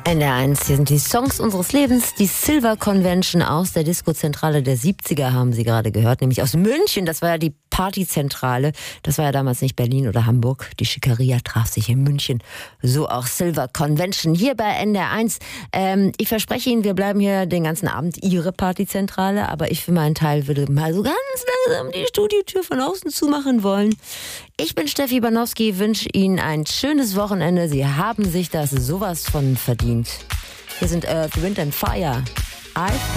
NDR1, hier sind die Songs unseres Lebens, die Silver Convention aus der Disco-Zentrale der 70er haben Sie gerade gehört, nämlich aus München, das war ja die Partyzentrale, das war ja damals nicht Berlin oder Hamburg, die Schickeria traf sich in München, so auch Silver Convention hier bei NDR1. Ich verspreche Ihnen, wir bleiben hier den ganzen Abend Ihre Partyzentrale, aber ich für meinen Teil würde mal so ganz langsam die Studiotür von außen zumachen wollen. Ich bin Steffi Banowski, wünsche Ihnen ein schönes Wochenende. Sie haben sich das sowas von verdient. Hier sind Earth, Wind and Fire.